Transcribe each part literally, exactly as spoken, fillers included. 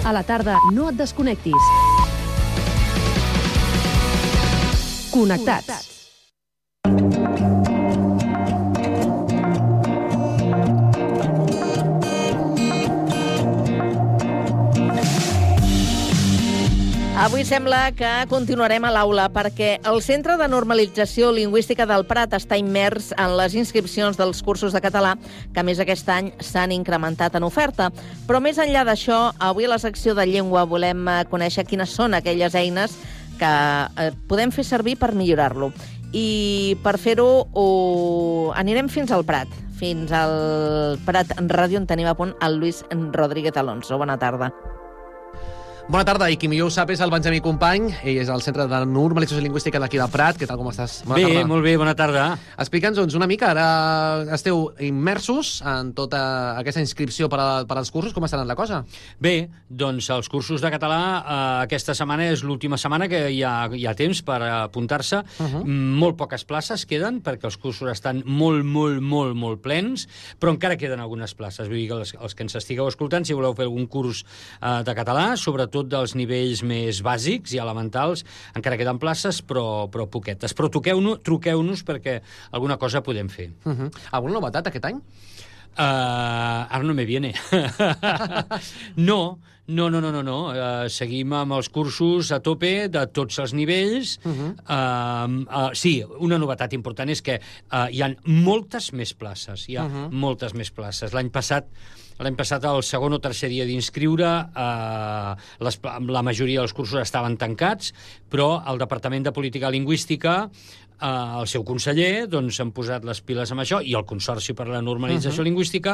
A la tarda no et desconnectis. Connectats. Avui sembla que continuarem a l'aula perquè el Centre de Normalització Lingüística del Prat està immers en les inscripcions dels cursos de català que, a més, aquest any s'han incrementat en oferta. Però més enllà d'això, avui a la secció de llengua volem conèixer quines són aquelles eines que podem fer servir per millorar-lo. I per fer-ho ho... anirem fins al Prat, fins al Prat Ràdio, on tenim a punt el Lluís Rodríguez Alonso. Bona tarda. Bona tarda, i qui millor ho sap és el Benjamí Company. Ell és al Centre de Normalització Lingüística d'aquí de Prat. Què tal, com estàs? Bona bé, tarda. Molt bé, bona tarda. Explica'ns una mica, ara esteu immersos en tota aquesta inscripció per, a, per als cursos. Com està anant la cosa? Bé, doncs els cursos de català eh, aquesta setmana és l'última setmana que hi ha, hi ha temps per apuntar-se. Uh-huh. Molt poques places queden, perquè els cursos estan molt, molt, molt, molt plens, però encara queden algunes places. Vull dir que els, els que ens estigueu escoltant, si voleu fer algun curs eh, de català, sobretot dels nivells més bàsics i elementals, encara queden places, però, però poquetes. Però truqueu-nos truqueu-nos perquè alguna cosa podem fer. Uh-huh. Alguna novetat aquest any? Uh, ara no me viene. no, no, no, no, no. no. Uh, seguim amb els cursos a tope de tots els nivells. Uh-huh. uh, uh, sí, una novetat important és que uh, hi ha moltes més places. Hi ha uh-huh. moltes més places. L'any passat L'any passat, el segon o tercer dia d'inscriure, eh, les, la majoria dels cursos estaven tancats, però el Departament de Política Lingüística, eh, el seu conseller, doncs han posat les piles amb això, i el Consorci per la Normalització uh-huh. Lingüística,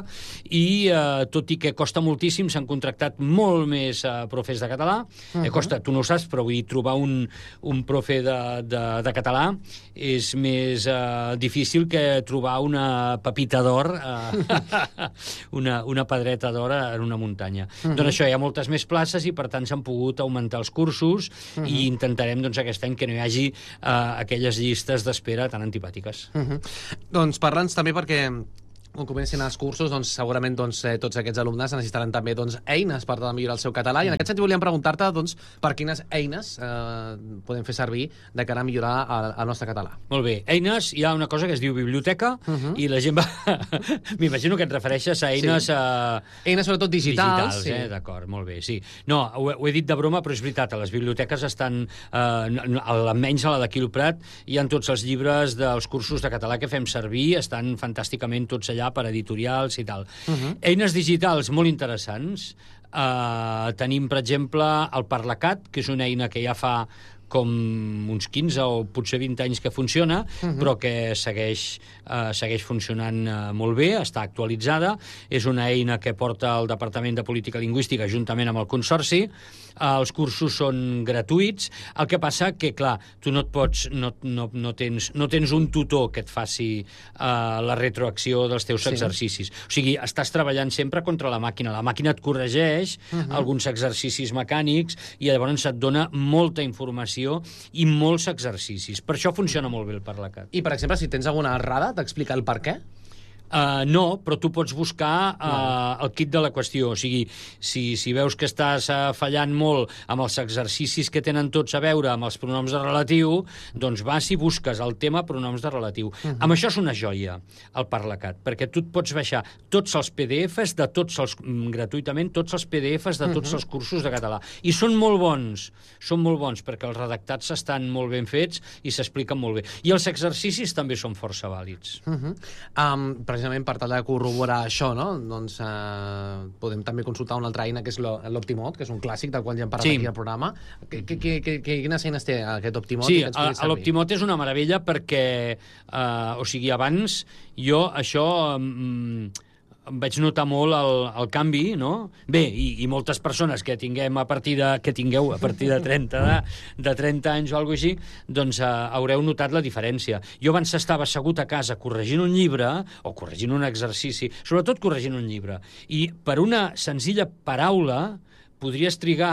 i eh, tot i que costa moltíssim, s'han contractat molt més eh, profes de català. Uh-huh. Eh, costa, tu no ho saps, però vull dir, trobar un, un profe de, de, de català és més eh, difícil que trobar una pepita d'or, eh, una, una pedreta d'or en una muntanya. Uh-huh. Doncs això, hi ha moltes més places i per tant s'han pogut augmentar els cursos uh-huh. i intentarem doncs, aquest any que no hi hagi uh, aquelles llistes d'espera tan antipàtiques. Uh-huh. Doncs parla'ns també perquè quan comencin els cursos, doncs, segurament doncs, eh, tots aquests alumnes necessitaran també doncs, eines per millorar el seu català, i en aquest sentit volíem preguntar-te doncs, per quines eines eh, podem fer servir de cara a millorar el, el nostre català. Molt bé. Eines, hi ha una cosa que es diu biblioteca, uh-huh. i la gent va... M'imagino que et refereixes a eines... Sí. A... Eines sobretot digitals. Digitals, sí. eh? D'acord, molt bé, sí. No, ho, ho he dit de broma, però és veritat, a les biblioteques estan, eh, almenys a la d'aquí al Prat, hi ha tots els llibres dels cursos de català que fem servir, estan fantàsticament tots allà per editorials i tal. Uh-huh. Eines digitals molt interessants. Uh, tenim, per exemple, el Parlacat, que és una eina que ja fa com uns quinze o potser vint anys que funciona, uh-huh. però que segueix, uh, segueix funcionant uh, molt bé, està actualitzada. És una eina que porta el Departament de Política Lingüística juntament amb el Consorci. Uh, els cursos són gratuïts. El que passa que, clar, tu no et pots... No, no, no, tens, no tens un tutor que et faci uh, la retroacció dels teus sí. exercicis. O sigui, estàs treballant sempre contra la màquina. La màquina et corregeix uh-huh. alguns exercicis mecànics i llavors et dona molta informació i molts exercicis. Per això funciona molt bé el Parlacat. I, per exemple, si tens alguna errada, t'explica el per què? Uh, no, però tu pots buscar uh, no. el kit de la qüestió. O sigui, si, si veus que estàs uh, fallant molt amb els exercicis que tenen tots a veure amb els pronoms de relatiu, doncs vas i busques el tema pronoms de relatiu. Uh-huh. Amb això és una joia, el Parlacat, perquè tu et pots baixar tots els P D Fs de tots els, gratuïtament, tots els P D Fs de tots uh-huh. els cursos de català. I són molt bons, són molt bons, perquè els redactats estan molt ben fets i s'expliquen molt bé. I els exercicis també són força vàlids. Uh-huh. Um, precisament per tal de corroborar això, no? Doncs eh, podem també consultar una altra eina que és l'Optimot, que és un clàssic del qual ja hem parlat sí. aquí al programa. Que, que, que, que, quines eines té aquest Optimot? Sí, l'Optimot és una meravella perquè, eh, o sigui, abans jo això... Mm, em vaig notar molt el, el canvi, no? Bé, i, i moltes persones que tinguem a partir de, que tingueu a partir de trenta, de, de trenta anys o alguna cosa així, doncs uh, haureu notat la diferència. Jo abans estava assegut a casa corregint un llibre, o corregint un exercici, sobretot corregint un llibre, i per una senzilla paraula podries trigar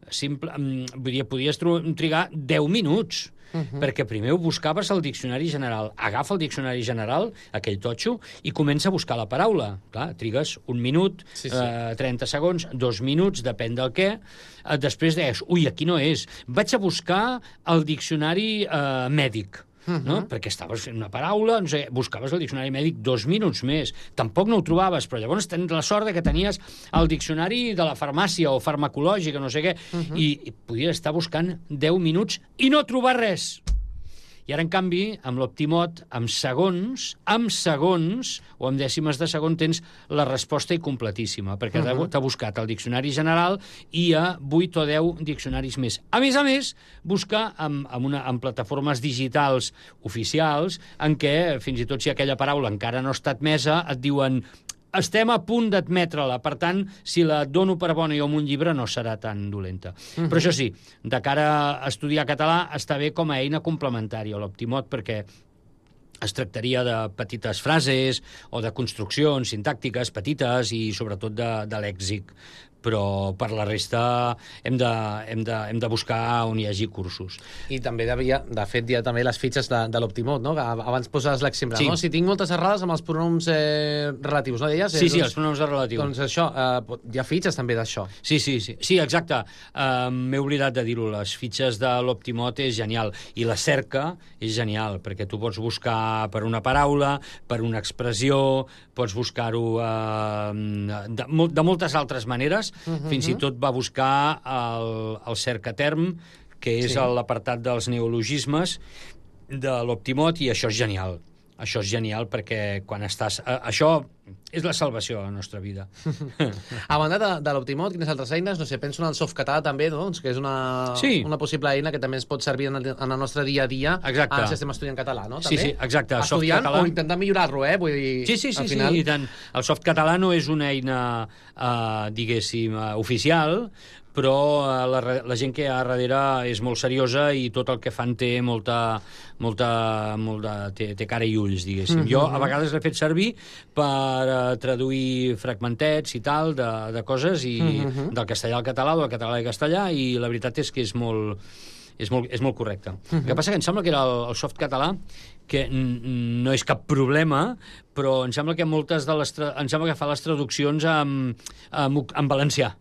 simple, vull dir, podies trigar deu minuts, Uh -huh. perquè primer ho buscaves al diccionari general. Agafa el diccionari general, aquell totxo, i comença a buscar la paraula. Clar, trigues un minut, sí, sí. Eh, trenta segons, dos minuts, depèn del què. Eh, després deies, ui, aquí no és. Vaig a buscar el diccionari eh, mèdic. Uh -huh. No? Perquè estaves fent una paraula, no sé, buscaves el diccionari mèdic dos minuts més. Tampoc no ho trobaves, però llavors tens la sort de que tenies el diccionari de la farmàcia o farmacològica, no sé què, uh -huh. i, i podies estar buscant deu minuts i no trobar res. I ara, en canvi, amb l'Optimot, amb segons, amb segons, o amb dècimes de segon, tens la resposta i completíssima, perquè uh -huh. t'ha buscat el diccionari general i a vuit o deu diccionaris més. A més a més, busca amb, amb, una, amb plataformes digitals oficials en què, fins i tot si aquella paraula encara no ha estat admesa, et diuen estem a punt d'admetre-la, per tant, si la dono per bona jo amb un llibre no serà tan dolenta. Uh -huh. Però això sí, de cara a estudiar català està bé com a eina complementària l'Optimot, perquè es tractaria de petites frases o de construccions sintàctiques petites i sobretot de, de lèxic. Però per la resta hem de, hem de, hem de buscar on hi hagi cursos. I també, devia, de fet, hi ha també les fitxes de, de l'Optimot, no? Que abans poses l'exemple, sí. no? Si tinc moltes errades amb els pronoms eh, relatius, no deies? Sí, eh, sí, doncs, els pronoms relatius. Doncs això, eh, hi ha fitxes també d'això. Sí, sí, sí, sí, exacte. Uh, M'he oblidat de dir-ho, les fitxes de l'Optimot és genial. I la cerca és genial, perquè tu pots buscar per una paraula, per una expressió, pots buscar-ho uh, de, de moltes altres maneres. Uh -huh. Fins i tot va buscar el, el cercaterm, que és sí. l'apartat dels neologismes de l'Optimot, i això és genial. Això és genial perquè quan estàs... Eh, això és la salvació de la nostra vida. A banda de, de l'Optimot, quines altres eines? No sé, penso en el Softcatalà també, doncs, que és una, sí. una possible eina que també ens pot servir en el, en el nostre dia a dia. Exacte. Ara si estem estudiant català, no? També? Sí, sí, exacte. Estudiant o intentant millorar-lo, eh? Vull dir, sí, sí, sí, al final... sí, i tant. El Softcatalà no és una eina, eh, diguéssim, uh, oficial, però uh, la, la gent que hi ha darrere és molt seriosa i tot el que fan té molta... molta, molta té, té cara i ulls, diguéssim. Mm -hmm. Jo a vegades l'he fet servir per uh, traduir fragmentets i tal de, de coses i mm -hmm. del castellà al català o del català al castellà, i la veritat és que és molt... és molt, és molt correcte. Mm -hmm. El que passa que em sembla que era el, el Softcatalà, que no és cap problema, però em sembla que moltes de les em sembla que fa les traduccions en, en, en valencià.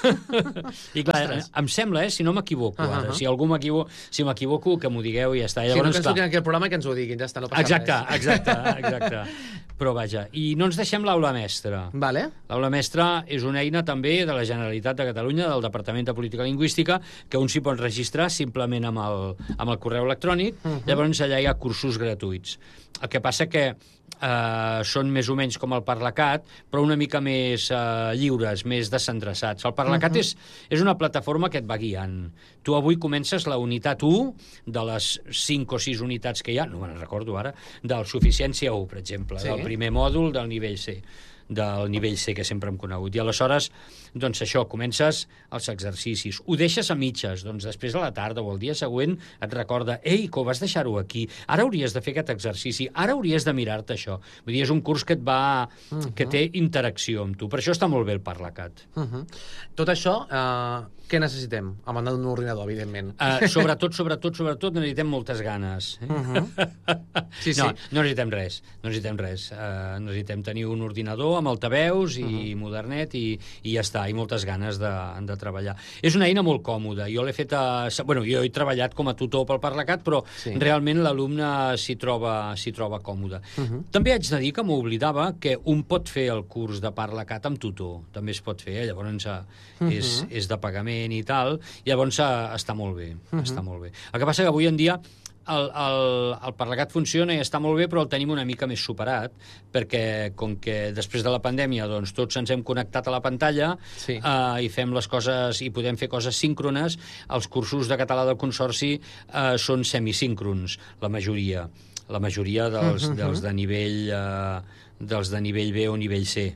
I clar, Ostres. em sembla, eh, si no m'equivoco, uh -huh. ara, si algú m'equivoco, si m'equivoco, que m'ho digueu i ja està. Llavors, si no, que ens toquin aquí el programa, que ens ho diguin, ja està, no passa exacte, res. Exacte, exacte. Però vaja, i no ens deixem l'aula mestra. Vale. L'aula mestra és una eina també de la Generalitat de Catalunya, del Departament de Política Lingüística, que un s'hi pot registrar simplement amb el, amb el correu electrònic, uh -huh. llavors allà hi ha cursos gratuïts. El que passa que eh, són més o menys com el Parlacat, però una mica més eh, lliures, més desendreçats. El Parlacat uh -huh. és, és una plataforma que et va guiant. Tu avui comences la unitat u de les cinc o sis unitats que hi ha, no me'n recordo ara, del Suficiència u, per exemple, sí. del primer mòdul del nivell C, del nivell C que sempre hem conegut. I aleshores, doncs això, comences els exercicis. Ho deixes a mitges, doncs després a la tarda o el dia següent et recorda, ei, que ho vas deixar-ho aquí, ara hauries de fer aquest exercici, ara hauries de mirar-te això. Vull dir, és un curs que et va... Uh -huh. que té interacció amb tu. Per això està molt bé el Parlacat. Uh -huh. Tot això, uh, què necessitem? A banda d'un ordinador, evidentment. Uh, sobretot, sobretot, sobretot necessitem moltes ganes. Eh? Uh -huh. Sí, sí. No, no necessitem res, no necessitem res. Uh, necessitem tenir un ordinador amb altaveus i uh -huh. modernet i, i ja està, i moltes ganes de, de treballar. És una eina molt còmoda. Jo l'he fet a... Bueno, jo he treballat com a tutor pel Parlacat, però sí. realment l'alumne s'hi troba, s'hi troba còmode. Uh -huh. També haig de dir que m'oblidava que un pot fer el curs de Parlacat amb tutor. També es pot fer, eh? Llavors uh -huh. és, és de pagament i tal, llavors uh, està molt bé, uh -huh. està molt bé. El que passa que avui en dia El, el, el Parlacat funciona i està molt bé, però el tenim una mica més superat, perquè com que després de la pandèmia doncs, tots ens hem connectat a la pantalla sí. eh, i fem les coses i podem fer coses síncrones, els cursos de català del Consorci eh, són semisíncrons, la majoria. La majoria dels, uh -huh. dels de nivell... Eh, dels de nivell B o nivell C.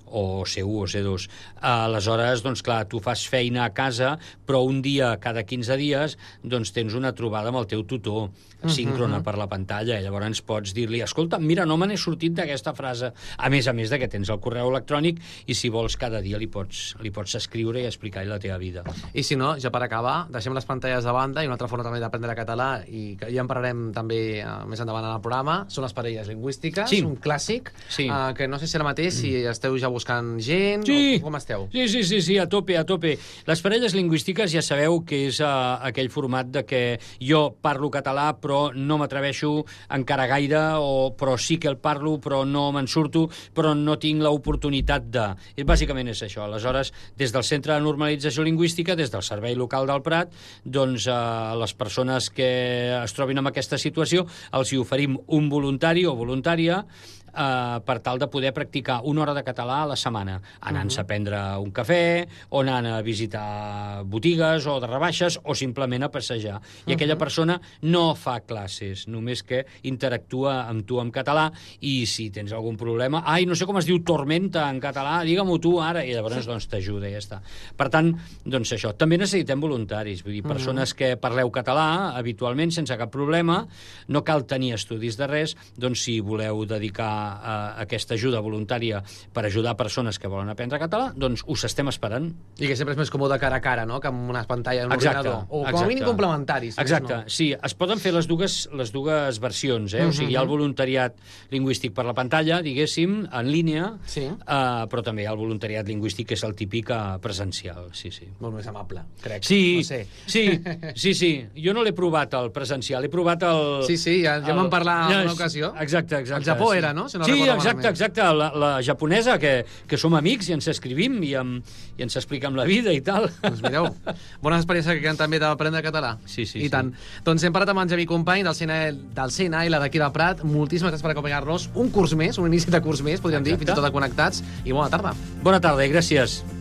o C u o C dos. Aleshores, doncs clar, tu fas feina a casa, però un dia cada quinze dies doncs tens una trobada amb el teu tutor, síncrona uh -huh. per la pantalla, i llavors pots dir-li, escolta, mira, no me n'he sortit d'aquesta frase. A més a més de que tens el correu electrònic i si vols cada dia li pots, li pots escriure i explicar-li la teva vida. I si no, ja per acabar, deixem les pantalles de banda i una altra forma també d'aprendre català, i que ja en parlarem també uh, més endavant en el programa, són les parelles lingüístiques, sí. un clàssic, sí. uh, que no sé si ara mateix si esteu ja buscant gent sí. o com esteu. Sí, sí, sí, sí, a tope, a tope. Les parelles lingüístiques ja sabeu que és uh, aquell format de que jo parlo català però no m'atreveixo encara gaire, o però sí que el parlo però no me'n surto, però no tinc l'oportunitat de... I bàsicament és això. Aleshores, des del Centre de Normalització Lingüística, des del Servei Local del Prat, doncs uh, les persones que es trobin en aquesta situació els hi oferim un voluntari o voluntària Uh, per tal de poder practicar una hora de català a la setmana, anant-se uh -huh. a prendre un cafè, o anant a visitar botigues o de rebaixes, o simplement a passejar. I uh -huh. aquella persona no fa classes, només que interactua amb tu en català, i si tens algun problema, ai, no sé com es diu tormenta en català, digue-m'ho tu ara, i llavors doncs t'ajuda i ja està. Per tant, doncs això. També necessitem voluntaris, vull dir, persones uh -huh. que parleu català habitualment sense cap problema, no cal tenir estudis de res, doncs si voleu dedicar a aquesta ajuda voluntària per ajudar persones que volen aprendre català, doncs us estem esperant. I que sempre és més còmode cara a cara, no?, que amb una pantalla en un exacte, ordinador. O com exacte. a mínim complementaris. Si exacte, no. sí. Es poden fer les dues, les dues versions, eh? Uh -huh. O sigui, hi ha el voluntariat lingüístic per la pantalla, diguéssim, en línia, sí. uh, però també hi ha el voluntariat lingüístic, que és el típic uh, presencial, sí, sí. Molt més amable, crec. Sí, no sé. sí, sí, sí. Jo no l'he provat el presencial, he provat el... Sí, sí, ja, ja vam parlar en una ocasió. Exacte, exacte. El Japó sí. era, no? Si no sí, exacte, malament. exacte. La, la japonesa, que, que som amics i ens escrivim i, amb, i ens expliquem la vida i tal. Doncs mireu, bones experiències que queden també d'aprendre català. Sí, sí, I sí. tant. Doncs hem parlat amb en Xavi Company del C N L, del C N A L d'aquí de Prat. Moltíssimes gràcies per acompanyar-nos. Un curs més, un inici de curs més, podríem Exacte. dir, fins i tot de Connectats. I bona tarda. Bona tarda i gràcies.